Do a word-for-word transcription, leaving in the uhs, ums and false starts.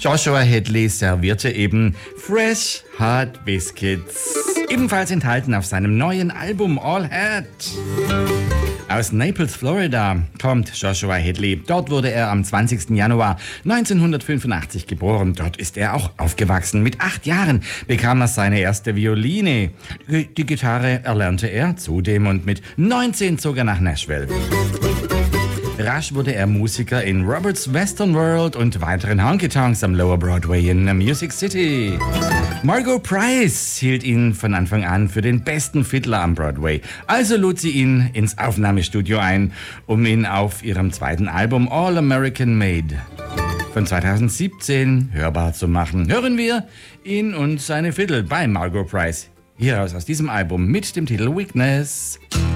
Joshua Hadley servierte eben Fresh Hot Biscuits. Ebenfalls enthalten auf seinem neuen Album All Hat. Aus Naples, Florida kommt Joshua Hadley. Dort wurde er am zwanzigsten Januar neunzehnhundertfünfundachtzig geboren. Dort ist er auch aufgewachsen. Mit acht Jahren bekam er seine erste Violine. Die Gitarre erlernte er zudem und mit neunzehn zog er nach Nashville. Rasch wurde er Musiker in Robert's Western World und weiteren Honky-Tonks am Lower Broadway in Music City. Margot Price hielt ihn von Anfang an für den besten Fiddler am Broadway. Also lud sie ihn ins Aufnahmestudio ein, um ihn auf ihrem zweiten Album All American Made von zweitausendsiebzehn hörbar zu machen. Hören wir ihn und seine Fiddle bei Margot Price. Hieraus aus diesem Album mit dem Titel Weakness.